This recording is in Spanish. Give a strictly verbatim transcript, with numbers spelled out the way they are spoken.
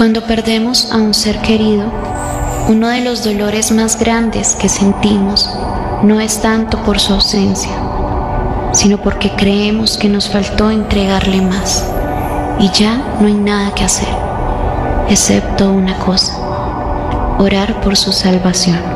Cuando perdemos a un ser querido, uno de los dolores más grandes que sentimos no es tanto por su ausencia, sino porque creemos que nos faltó entregarle más y ya no hay nada que hacer, excepto una cosa: orar por su salvación.